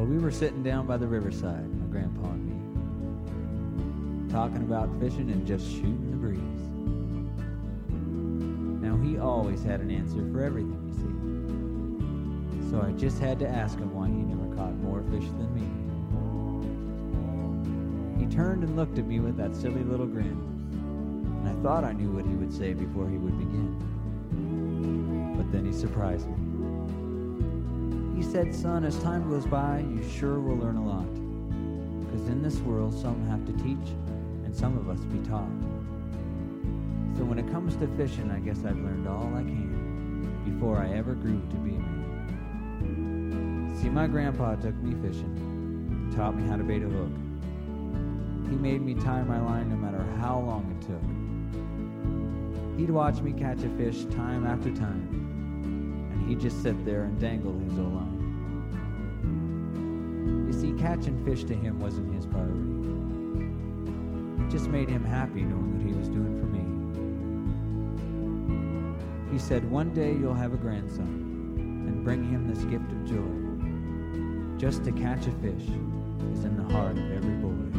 Well, we were sitting down by the riverside, my grandpa and me, talking about fishing and just shooting the breeze. Now, he always had an answer for everything, you see. So I just had to ask him why he never caught more fish than me. He turned and looked at me with that silly little grin, and I thought I knew what he would say before he would begin. But then he surprised me. He said, "Son, as time goes by, you sure will learn a lot. Because in this world, some have to teach, and some of us be taught. So when it comes to fishing, I guess I've learned all I can before I ever grew to be a man." See, my grandpa took me fishing, taught me how to bait a hook. He made me tie my line no matter how long it took. He'd watch me catch a fish time after time, and he'd just sit there and dangle his old line. You see, catching fish to him wasn't his priority. It just made him happy knowing what he was doing for me. He said, "One day you'll have a grandson, and bring him this gift of joy. Just to catch a fish is in the heart of every boy."